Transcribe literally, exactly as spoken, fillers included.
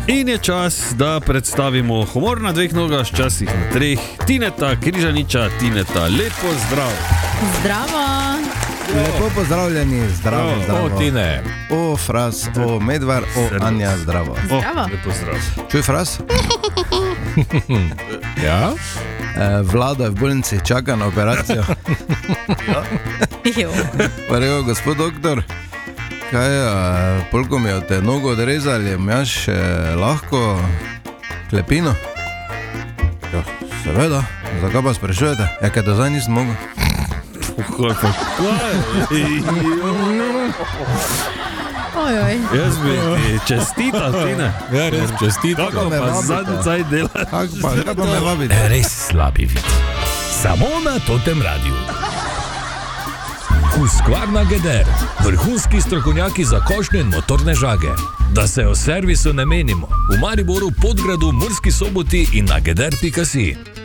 In je čas, da predstavimo humor na dveh nogah, včasih na treh. Tineta Križaniča, Tineta, lepo zdrav. Zdravo. Lepo pozdravljeni, zdravo, O, zdravo. O, Tine. O, Fras, o, Medvar, o, Servus. Anja, zdravo. Zdravo. O, lepo zdrav. Čuj, Fras, Ja? eh, Vlada je v bolnici, čaka na operacijo. Jo. Pa rekel, gospod doktor, kaj, eh, polko mi je te nogo odrezali, imaš eh, lahko klepino? Ja, seveda, zakaj pa sprašujete? Ja, ker do zdaj nisem mogel. Kaj pa kaj? Ojoj. Jaz bi ti čestital, Tine. Ja, res čestitam. Kako me pa vabite? zadnji caj dela? Kaj pa, kaj pa me vabite? Res slabi vid. Samo na Totem Radiu. Husqvarna Geder, vrhunski strokovnjaki za košnje in motorne žage. Da se o servisu ne menimo, v Mariboru, Podgradu, Murski Soboti in na geder pika si.